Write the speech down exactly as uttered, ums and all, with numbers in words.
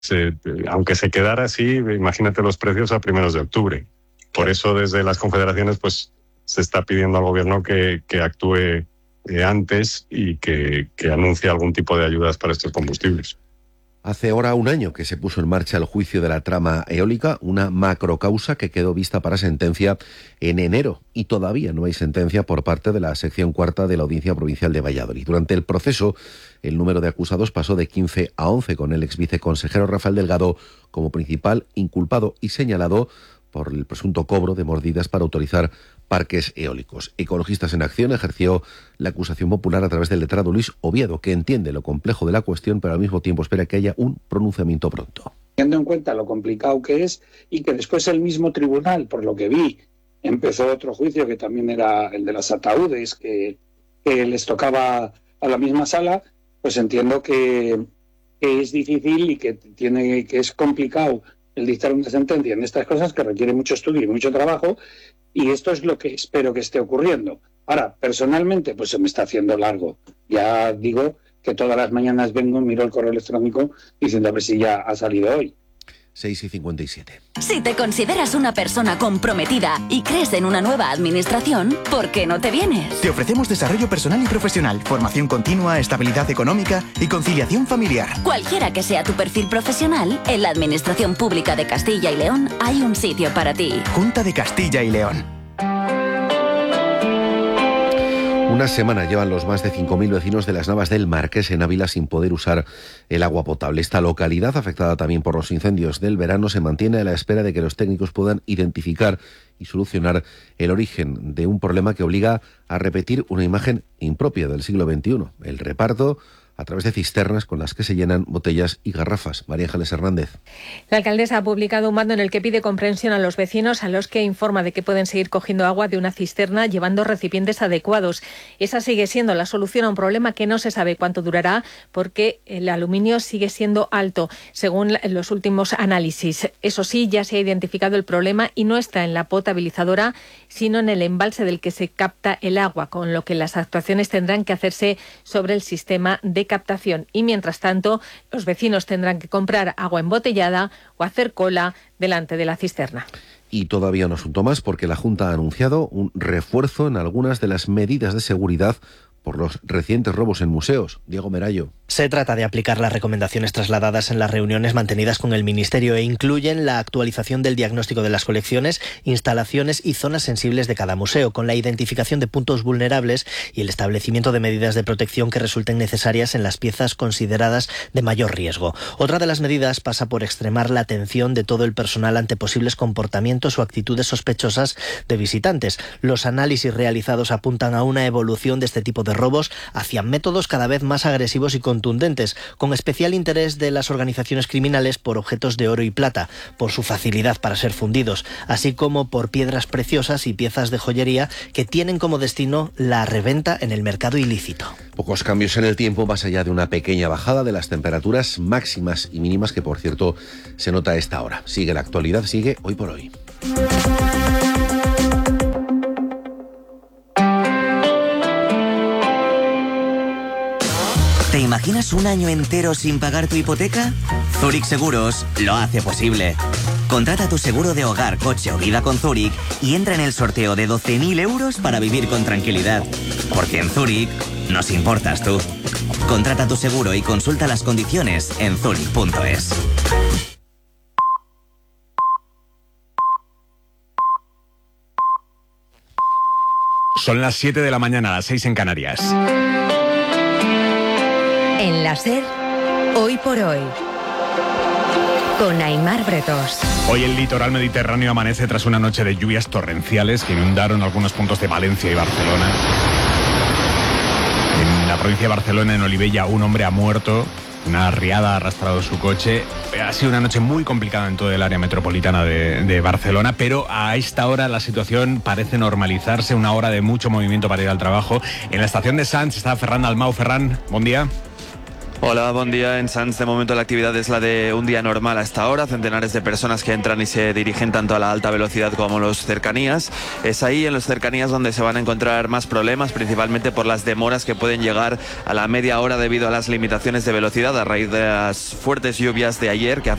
se, aunque se quedara así, imagínate los precios a primeros de octubre. Por eso desde las confederaciones pues se está pidiendo al gobierno que, que actúe eh, antes y que, que anuncie algún tipo de ayudas para estos combustibles. Hace ahora un año que se puso en marcha el juicio de la trama eólica, una macrocausa que quedó vista para sentencia en enero y todavía no hay sentencia por parte de la sección cuarta de la Audiencia Provincial de Valladolid. Durante el proceso, el número de acusados pasó de quince a once, con el exviceconsejero Rafael Delgado como principal inculpado y señalado por el presunto cobro de mordidas para autorizar parques eólicos. Ecologistas en Acción ejerció la acusación popular a través del letrado Luis Oviedo, que entiende lo complejo de la cuestión, pero al mismo tiempo espera que haya un pronunciamiento pronto. Teniendo en cuenta lo complicado que es y que después el mismo tribunal, por lo que vi, empezó otro juicio que también era el de los ataúdes, que, que les tocaba a la misma sala, pues entiendo que, que es difícil y que, tiene, que es complicado el dictar una sentencia en estas cosas, que requiere mucho estudio y mucho trabajo, y esto es lo que espero que esté ocurriendo. Ahora, personalmente, pues se me está haciendo largo. Ya digo que todas las mañanas vengo, miro el correo electrónico diciendo a ver si ya ha salido hoy. seis y cincuenta y siete. Si te consideras una persona comprometida y crees en una nueva administración, ¿por qué no te vienes? Te ofrecemos desarrollo personal y profesional, formación continua, estabilidad económica y conciliación familiar. Cualquiera que sea tu perfil profesional, en la Administración Pública de Castilla y León hay un sitio para ti. Junta de Castilla y León. Una semana llevan los más de cinco mil vecinos de las Navas del Marqués en Ávila sin poder usar el agua potable. Esta localidad, afectada también por los incendios del verano, se mantiene a la espera de que los técnicos puedan identificar y solucionar el origen de un problema que obliga a repetir una imagen impropia del siglo veintiuno, el reparto a través de cisternas con las que se llenan botellas y garrafas. María Ángeles Hernández. La alcaldesa ha publicado un mando en el que pide comprensión a los vecinos, a los que informa de que pueden seguir cogiendo agua de una cisterna llevando recipientes adecuados. Esa sigue siendo la solución a un problema que no se sabe cuánto durará, porque el aluminio sigue siendo alto, según los últimos análisis. Eso sí, ya se ha identificado el problema y no está en la potabilizadora, sino en el embalse del que se capta el agua, con lo que las actuaciones tendrán que hacerse sobre el sistema de captación. Y mientras tanto, los vecinos tendrán que comprar agua embotellada o hacer cola delante de la cisterna. Y todavía un asunto más, porque la Junta ha anunciado un refuerzo en algunas de las medidas de seguridad por los recientes robos en museos. Diego Merayo. Se trata de aplicar las recomendaciones trasladadas en las reuniones mantenidas con el Ministerio e incluyen la actualización del diagnóstico de las colecciones, instalaciones y zonas sensibles de cada museo, con la identificación de puntos vulnerables y el establecimiento de medidas de protección que resulten necesarias en las piezas consideradas de mayor riesgo. Otra de las medidas pasa por extremar la atención de todo el personal ante posibles comportamientos o actitudes sospechosas de visitantes. Los análisis realizados apuntan a una evolución de este tipo de robos hacia métodos cada vez más agresivos y contundentes, con especial interés de las organizaciones criminales por objetos de oro y plata, por su facilidad para ser fundidos, así como por piedras preciosas y piezas de joyería que tienen como destino la reventa en el mercado ilícito. Pocos cambios en el tiempo, más allá de una pequeña bajada de las temperaturas máximas y mínimas, que por cierto se nota a esta hora. Sigue la actualidad, sigue hoy por hoy. ¿Te imaginas un año entero sin pagar tu hipoteca? Zurich Seguros lo hace posible. Contrata tu seguro de hogar, coche o vida con Zurich y entra en el sorteo de doce mil euros para vivir con tranquilidad. Porque en Zurich nos importas tú. Contrata tu seguro y consulta las condiciones en zurich punto es. Son las siete de la mañana, las seis en Canarias. En la SER, hoy por hoy, con Aimar Bretos. Hoy el litoral mediterráneo amanece tras una noche de lluvias torrenciales que inundaron algunos puntos de Valencia y Barcelona. En la provincia de Barcelona, en Olivella, un hombre ha muerto. Una riada ha arrastrado su coche. Ha sido una noche muy complicada en todo el área metropolitana de, de Barcelona, pero a esta hora la situación parece normalizarse. Una hora de mucho movimiento para ir al trabajo. En la estación de Sants está Ferran Dalmau. Ferran, buen día. Hola, buen día. En Sants de momento la actividad es la de un día normal a esta hora. Centenares de personas que entran y se dirigen tanto a la alta velocidad como a los cercanías. Es ahí en los cercanías donde se van a encontrar más problemas, principalmente por las demoras que pueden llegar a la media hora debido a las limitaciones de velocidad a raíz de las fuertes lluvias de ayer que